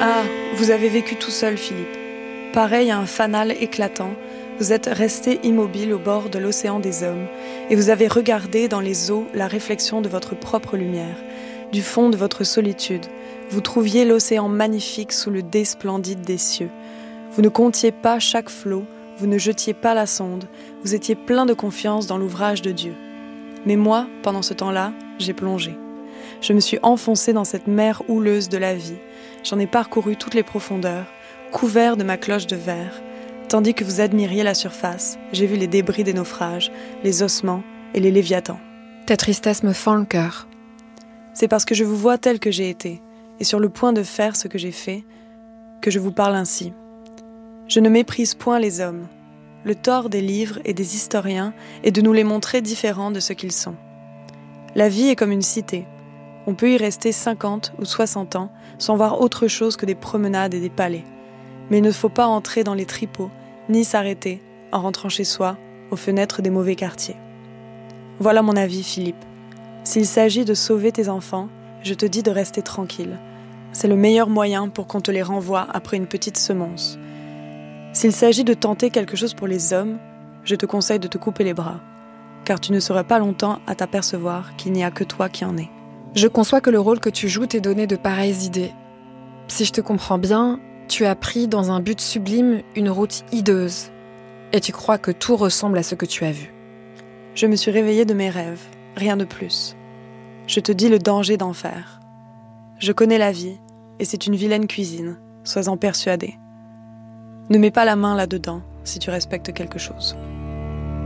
Ah, vous avez vécu tout seul, Philippe. Pareil à un fanal éclatant, vous êtes resté immobile au bord de l'océan des hommes et vous avez regardé dans les eaux la réflexion de votre propre lumière. Du fond de votre solitude, vous trouviez l'océan magnifique sous le dais splendide des cieux. Vous ne comptiez pas chaque flot, vous ne jetiez pas la sonde, vous étiez plein de confiance dans l'ouvrage de Dieu. Mais moi, pendant ce temps-là, j'ai plongé. Je me suis enfoncé dans cette mer houleuse de la vie. J'en ai parcouru toutes les profondeurs, couvert de ma cloche de verre. Tandis que vous admiriez la surface, j'ai vu les débris des naufrages, les ossements et les léviathans. Ta tristesse me fend le cœur. C'est parce que je vous vois tel que j'ai été, et sur le point de faire ce que j'ai fait, que je vous parle ainsi. Je ne méprise point les hommes. Le tort des livres et des historiens est de nous les montrer différents de ce qu'ils sont. La vie est comme une cité. On peut y rester 50 ou 60 ans sans voir autre chose que des promenades et des palais. Mais il ne faut pas entrer dans les tripots, ni s'arrêter, en rentrant chez soi, aux fenêtres des mauvais quartiers. Voilà mon avis, Philippe. S'il s'agit de sauver tes enfants, je te dis de rester tranquille. C'est le meilleur moyen pour qu'on te les renvoie après une petite semonce. S'il s'agit de tenter quelque chose pour les hommes, je te conseille de te couper les bras, car tu ne seras pas longtemps à t'apercevoir qu'il n'y a que toi qui en es. Je conçois que le rôle que tu joues t'ait donné de pareilles idées. Si je te comprends bien, tu as pris dans un but sublime une route hideuse, et tu crois que tout ressemble à ce que tu as vu. Je me suis réveillée de mes rêves, rien de plus. Je te dis le danger d'en faire. Je connais la vie, et c'est une vilaine cuisine, sois-en persuadé. Ne mets pas la main là-dedans, si tu respectes quelque chose.